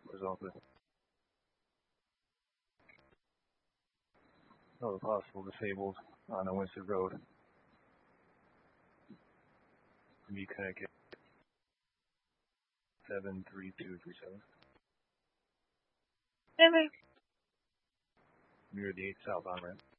Resulted. No possible disabled on the Windsor Road. Me Connecticut 73237. Near the 8 southbound ramp.